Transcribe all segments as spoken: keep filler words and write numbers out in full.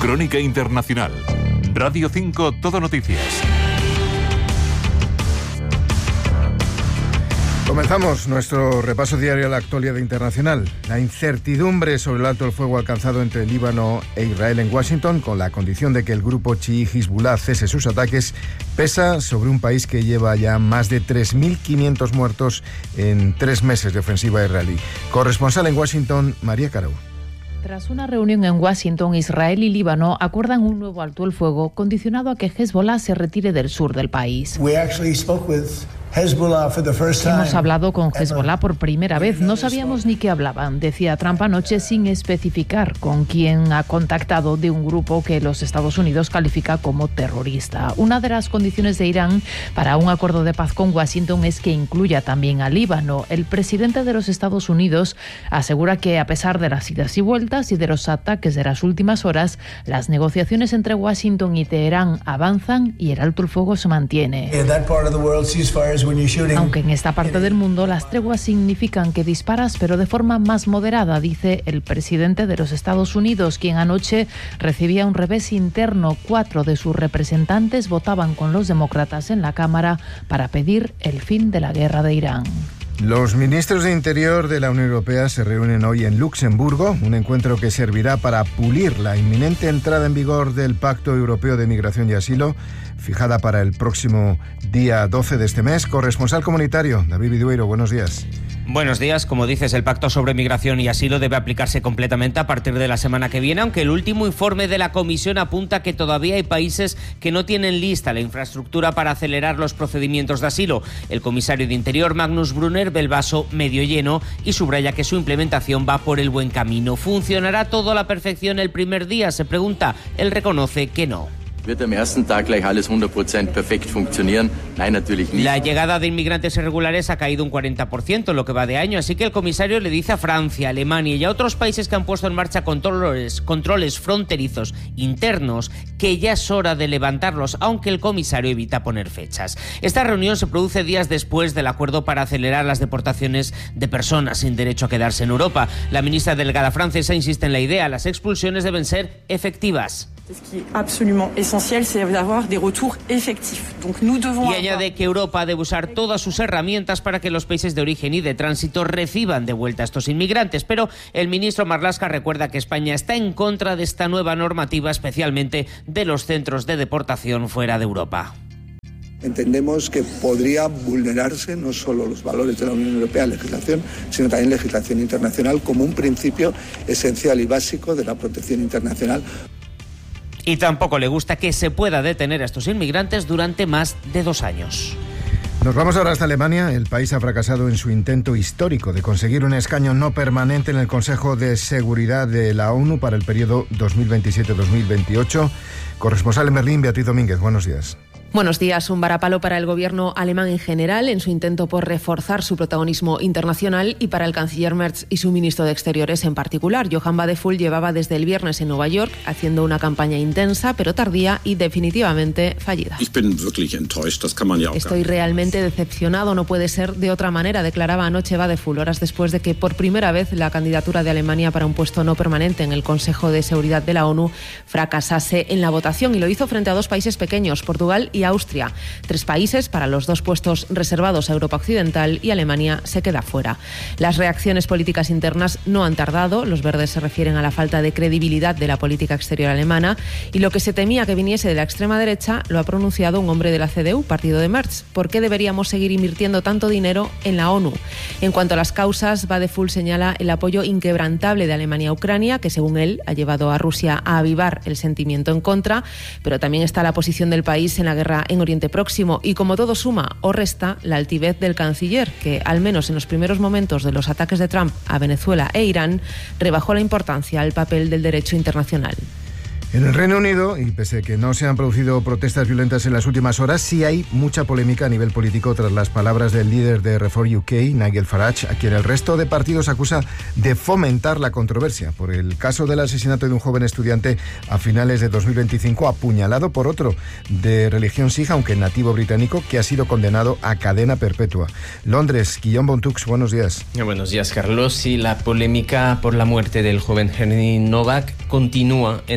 Crónica Internacional. Radio cinco Todo Noticias. Comenzamos nuestro repaso diario a la actualidad internacional. La incertidumbre sobre el alto el fuego alcanzado entre Líbano e Israel en Washington, con la condición de que el grupo chií Hezbollah cese sus ataques, pesa sobre un país que lleva ya más de tres mil quinientos muertos en tres meses de ofensiva israelí. Corresponsal en Washington, María Carau. Tras una reunión en Washington, Israel y Líbano acuerdan un nuevo alto el fuego condicionado a que Hezbollah se retire del sur del país. Hemos hablado con Hezbollah por primera vez. No sabíamos ni qué hablaban, decía Trump anoche, sin especificar con quién ha contactado de un grupo que los Estados Unidos califica como terrorista. Una de las condiciones de Irán para un acuerdo de paz con Washington es que incluya también a Líbano. El presidente de los Estados Unidos asegura que, a pesar de las idas y vueltas y de los ataques de las últimas horas, las negociaciones entre Washington y Teherán avanzan y el alto el fuego se mantiene. Aunque en esta parte del mundo las treguas significan que disparas, pero de forma más moderada, dice el presidente de los Estados Unidos, quien anoche recibía un revés interno. Cuatro de sus representantes votaban con los demócratas en la Cámara para pedir el fin de la guerra de Irán. Los ministros de Interior de la Unión Europea se reúnen hoy en Luxemburgo, un encuentro que servirá para pulir la inminente entrada en vigor del Pacto Europeo de Migración y Asilo, fijada para el próximo día doce de este mes. Corresponsal comunitario, David Vidueiro, buenos días. Buenos días. Como dices, el Pacto sobre Migración y Asilo debe aplicarse completamente a partir de la semana que viene, aunque el último informe de la Comisión apunta que todavía hay países que no tienen lista la infraestructura para acelerar los procedimientos de asilo. El comisario de Interior, Magnus Brunner, ve el vaso medio lleno y subraya que su implementación va por el buen camino. ¿Funcionará todo a la perfección el primer día?, se pregunta. Él reconoce que no. ¿Wird am ersten Tag gleich alles hundert Prozent perfekt funktionieren? Nein, natürlich nicht. La llegada de inmigrantes irregulares ha caído un cuarenta por ciento en lo que va de año, así que el comisario le dice a Francia, Alemania y a otros países que han puesto en marcha controles, controles fronterizos internos que ya es hora de levantarlos, aunque el comisario evita poner fechas. Esta reunión se produce días después del acuerdo para acelerar las deportaciones de personas sin derecho a quedarse en Europa. La ministra delegada francesa insiste en la idea, las expulsiones deben ser efectivas. Y añade que Europa debe usar todas sus herramientas para que los países de origen y de tránsito reciban de vuelta a estos inmigrantes. Pero el ministro Marlaska recuerda que España está en contra de esta nueva normativa, especialmente de los centros de deportación fuera de Europa. Entendemos que podría vulnerarse no solo los valores de la Unión Europea, legislación, sino también legislación internacional como un principio esencial y básico de la protección internacional. Y tampoco le gusta que se pueda detener a estos inmigrantes durante más de dos años. Nos vamos ahora hasta Alemania. El país ha fracasado en su intento histórico de conseguir un escaño no permanente en el Consejo de Seguridad de la ONU para el periodo dos mil veintisiete dos mil veintiocho. Corresponsal en Berlín, Beatriz Domínguez, buenos días. Buenos días. Un varapalo para el gobierno alemán en general en su intento por reforzar su protagonismo internacional y para el canciller Merz y su ministro de Exteriores en particular. Johann Wadephul llevaba desde el viernes en Nueva York haciendo una campaña intensa, pero tardía y definitivamente fallida. Estoy realmente decepcionado, no puede ser de otra manera, declaraba anoche Wadephul, horas después de que por primera vez la candidatura de Alemania para un puesto no permanente en el Consejo de Seguridad de la ONU fracasase en la votación, y lo hizo frente a dos países pequeños, Portugal y Austria. Tres países para los dos puestos reservados a Europa Occidental, y Alemania se queda fuera. Las reacciones políticas internas no han tardado. Los verdes se refieren a la falta de credibilidad de la política exterior alemana, y lo que se temía que viniese de la extrema derecha lo ha pronunciado un hombre de la C D U, partido de Merz. ¿Por qué deberíamos seguir invirtiendo tanto dinero en la ONU? En cuanto a las causas, Wadephul señala el apoyo inquebrantable de Alemania a Ucrania, que según él ha llevado a Rusia a avivar el sentimiento en contra, pero también está la posición del país en la guerra en Oriente Próximo, y como todo suma o resta, la altivez del canciller, que al menos en los primeros momentos de los ataques de Trump a Venezuela e Irán rebajó la importancia al papel del derecho internacional. En el Reino Unido, y pese a que no se han producido protestas violentas en las últimas horas, sí hay mucha polémica a nivel político tras las palabras del líder de Reform U K, Nigel Farage, a quien el resto de partidos acusa de fomentar la controversia por el caso del asesinato de un joven estudiante a finales de dos mil veinticinco, apuñalado por otro de religión sij, aunque nativo británico, que ha sido condenado a cadena perpetua. Londres, Guillaume Bontux, buenos días. Buenos días, Carlos. Y la polémica por la muerte del joven Henry Novak continúa en el terreno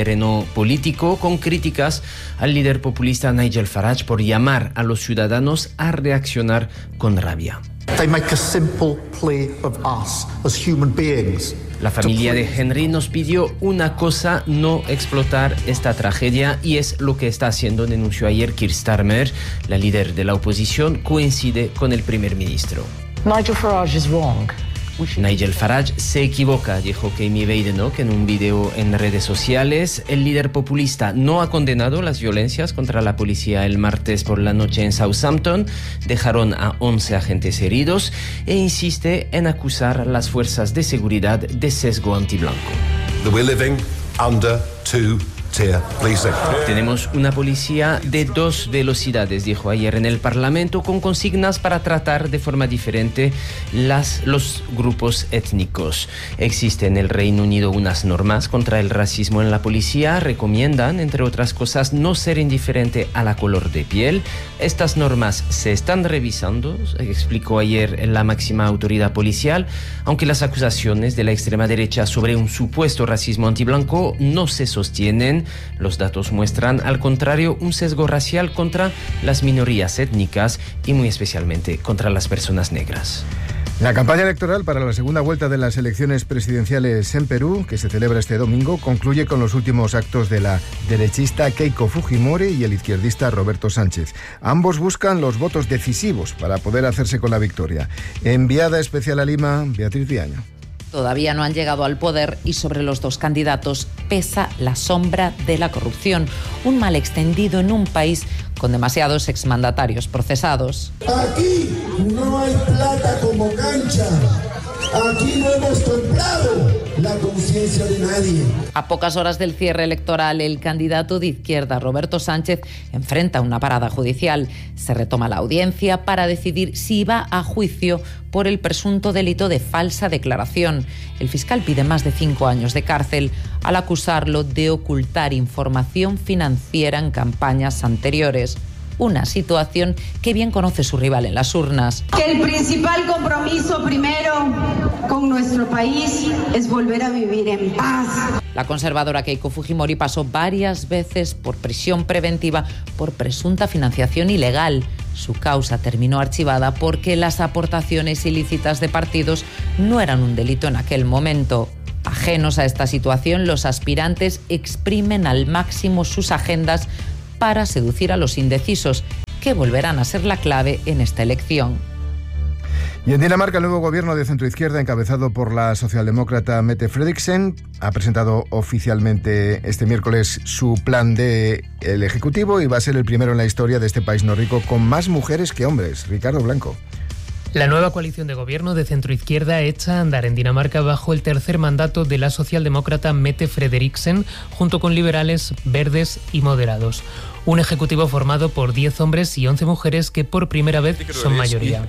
terreno político, con críticas al líder populista Nigel Farage por llamar a los ciudadanos a reaccionar con rabia. They make a simple plea of us as human beings. La familia de Henry nos pidió una cosa: no explotar esta tragedia, y es lo que está haciendo, denunció ayer Keir Starmer. La líder de la oposición coincide con el primer ministro. Nigel Farage is wrong. Nigel Farage se equivoca, dijo Kemi Badenoch en un vídeo en redes sociales. El líder populista no ha condenado las violencias contra la policía el martes por la noche en Southampton. Dejaron a once agentes heridos e insiste en acusar a las fuerzas de seguridad de sesgo antiblanco. We're living under two Tenemos una policía de dos velocidades, dijo ayer en el Parlamento, con consignas para tratar de forma diferente las, los grupos étnicos. Existen en el Reino Unido unas normas contra el racismo en la policía. Recomiendan, entre otras cosas, no ser indiferente a la color de piel. Estas normas se están revisando, explicó ayer la máxima autoridad policial, aunque las acusaciones de la extrema derecha sobre un supuesto racismo antiblanco no se sostienen. Los datos muestran, al contrario, un sesgo racial contra las minorías étnicas y muy especialmente contra las personas negras. La campaña electoral para la segunda vuelta de las elecciones presidenciales en Perú, que se celebra este domingo, concluye con los últimos actos de la derechista Keiko Fujimori y el izquierdista Roberto Sánchez. Ambos buscan los votos decisivos para poder hacerse con la victoria. Enviada especial a Lima, Beatriz Viaño. Todavía no han llegado al poder y sobre los dos candidatos pesa la sombra de la corrupción, un mal extendido en un país con demasiados exmandatarios procesados. Aquí no hay plata como cancha. Aquí no hemos templado la conciencia de nadie. A pocas horas del cierre electoral, el candidato de izquierda, Roberto Sánchez, enfrenta una parada judicial. Se retoma la audiencia para decidir si va a juicio por el presunto delito de falsa declaración. El fiscal pide más de cinco años de cárcel al acusarlo de ocultar información financiera en campañas anteriores. Una situación que bien conoce su rival en las urnas. Que el principal compromiso primero con nuestro país es volver a vivir en paz. La conservadora Keiko Fujimori pasó varias veces por prisión preventiva por presunta financiación ilegal. Su causa terminó archivada porque las aportaciones ilícitas de partidos no eran un delito en aquel momento. Ajenos a esta situación, los aspirantes exprimen al máximo sus agendas para seducir a los indecisos, que volverán a ser la clave en esta elección. Y en Dinamarca, el nuevo gobierno de centroizquierda, encabezado por la socialdemócrata Mette Frederiksen, ha presentado oficialmente este miércoles su plan del Ejecutivo y va a ser el primero en la historia de este país nórdico con más mujeres que hombres. Ricardo Blanco. La nueva coalición de gobierno de centroizquierda echa a andar en Dinamarca bajo el tercer mandato de la socialdemócrata Mette Frederiksen, junto con liberales, verdes y moderados. Un ejecutivo formado por diez hombres y once mujeres que por primera vez son mayoría.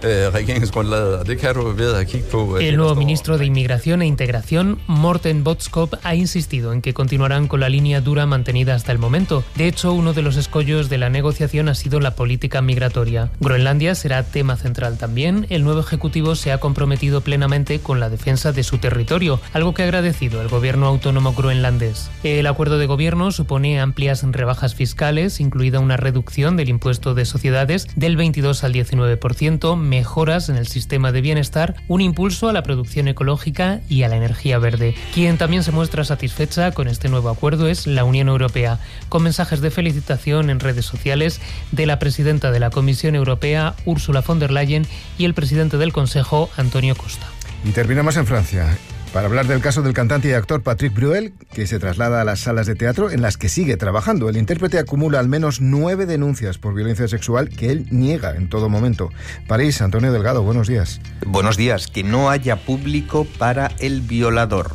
El nuevo ministro de Inmigración e Integración, Morten Bødskov, ha insistido en que continuarán con la línea dura mantenida hasta el momento. De hecho, uno de los escollos de la negociación ha sido la política migratoria. Groenlandia será tema central también. El nuevo ejecutivo se ha comprometido plenamente con la defensa de su territorio, algo que ha agradecido el gobierno autónomo groenlandés. El acuerdo de gobierno supone amplias rebajas fiscales, incluida una reducción del impuesto de sociedades del veintidós al diecinueve por ciento, mejoras en el sistema de bienestar, un impulso a la producción ecológica y a la energía verde. Quien también se muestra satisfecha con este nuevo acuerdo es la Unión Europea, con mensajes de felicitación en redes sociales de la presidenta de la Comisión Europea, Ursula von der Leyen, y el presidente del Consejo, Antonio Costa. Y terminamos en Francia, para hablar del caso del cantante y actor Patrick Bruel, que se traslada a las salas de teatro en las que sigue trabajando. El intérprete acumula al menos nueve denuncias por violencia sexual que él niega en todo momento. París, Antonio Delgado, buenos días. Buenos días. Que no haya público para el violador.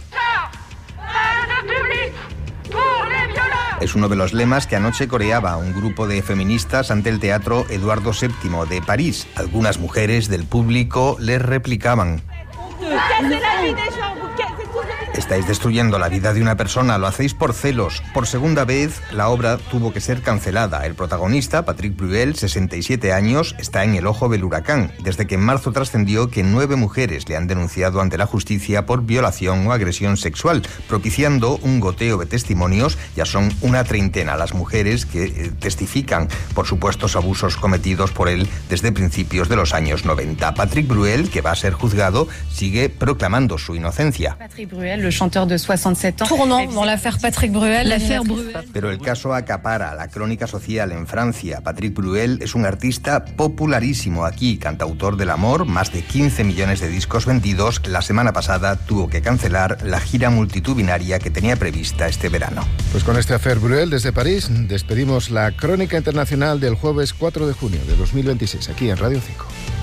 Es uno de los lemas que anoche coreaba un grupo de feministas ante el Teatro Eduardo séptimo de París. Algunas mujeres del público les replicaban. Estáis destruyendo la vida de una persona, lo hacéis por celos. Por segunda vez, la obra tuvo que ser cancelada. El protagonista, Patrick Bruel, sesenta y siete años, está en el ojo del huracán, desde que en marzo trascendió que nueve mujeres le han denunciado ante la justicia por violación o agresión sexual, propiciando un goteo de testimonios. Ya son una treintena las mujeres que eh, testifican por supuestos abusos cometidos por él desde principios de los años noventa. Patrick Bruel, que va a ser juzgado, sigue proclamando su inocencia. Patrick Bruel, el chanteur de soixante-sept ans, tournant dans l'affaire Patrick Bruel. L'affaire Bruel. Pero el caso acapara la crónica social en Francia. Patrick Bruel es un artista popularísimo aquí, cantautor del amor, más de quince millones de discos vendidos. La semana pasada tuvo que cancelar la gira multitudinaria que tenía prevista este verano. Pues con este Affaire Bruel desde París despedimos la crónica internacional del jueves cuatro de junio de dos mil veintiséis aquí en Radio cinco.